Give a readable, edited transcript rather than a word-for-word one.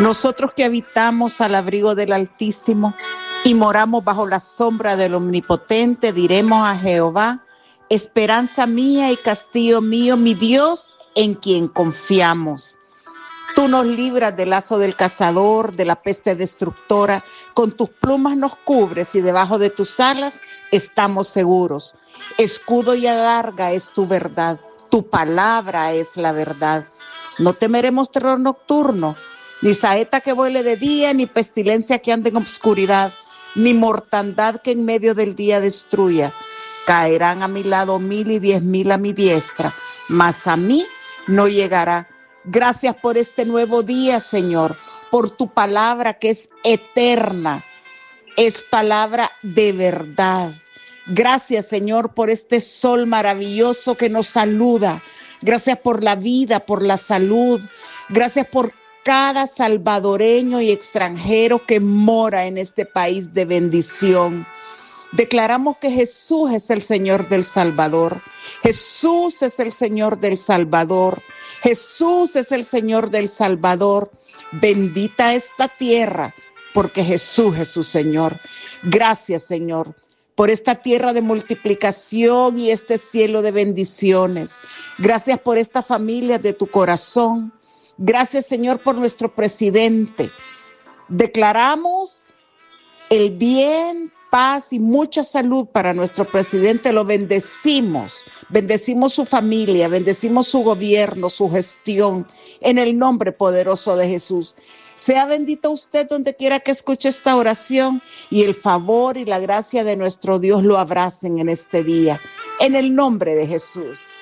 Nosotros que habitamos al abrigo del Altísimo y moramos bajo la sombra del Omnipotente, diremos a Jehová, esperanza mía y castillo mío, mi Dios en quien confiamos. Tú nos libras del lazo del cazador, de la peste destructora, con tus plumas nos cubres y debajo de tus alas estamos seguros. Escudo y adarga es tu verdad, tu palabra es la verdad. No temeremos terror nocturno, ni saeta que vuele de día, ni pestilencia que ande en obscuridad, ni mortandad que en medio del día destruya. Caerán a mi lado 1000 y 10,000 a mi diestra, mas a mí no llegará. Gracias por este nuevo día, Señor, por tu palabra que es eterna, es palabra de verdad. Gracias, Señor, por este sol maravilloso que nos saluda. Gracias por la vida, por la salud. Gracias por cada salvadoreño y extranjero que mora en este país de bendición. Declaramos que Jesús es el Señor del Salvador. Jesús es el Señor del Salvador. Jesús es el Señor del Salvador. Bendita esta tierra, porque Jesús es su Señor. Gracias, Señor, por esta tierra de multiplicación y este cielo de bendiciones. Gracias por esta familia de tu corazón. Gracias, Señor, por nuestro presidente. Declaramos el bien, paz y mucha salud para nuestro presidente. Lo bendecimos. Bendecimos su familia, bendecimos su gobierno, su gestión, en el nombre poderoso de Jesús. Sea bendito usted donde quiera que escuche esta oración y el favor y la gracia de nuestro Dios lo abracen en este día. En el nombre de Jesús.